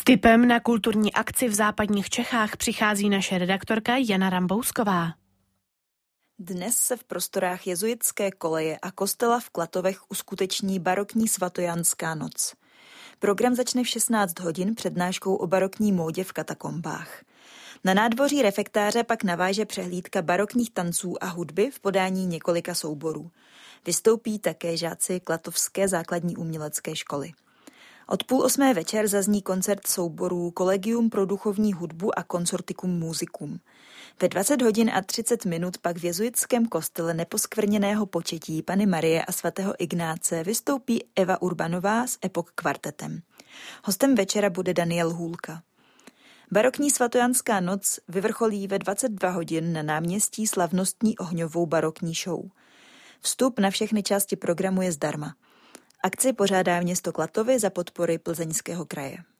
Tipem na kulturní akci v západních Čechách přichází naše redaktorka Jana Rambousková. Dnes se v prostorách jezuitské koleje a kostela v Klatovech uskuteční barokní svatojanská noc. Program začne v 16 hodin přednáškou o barokní módě v katakombách. Na nádvoří refektáře pak naváže přehlídka barokních tanců a hudby v podání několika souborů. Vystoupí také žáci Klatovské základní umělecké školy. Od 7:30 večer zazní koncert souborů Collegium pro duchovní hudbu a Consortium musicum. Ve 20 hodin a 30 minut pak v jezuitském kostele Neposkvrněného početí Panny Marie a svatého Ignáce vystoupí Eva Urbanová s Epoch kvartetem. Hostem večera bude Daniel Hůlka. Barokní svatojanská noc vyvrcholí ve 22 hodin na náměstí slavnostní ohňovou barokní show. Vstup na všechny části programu je zdarma. Akci pořádá město Klatovy za podpory Plzeňského kraje.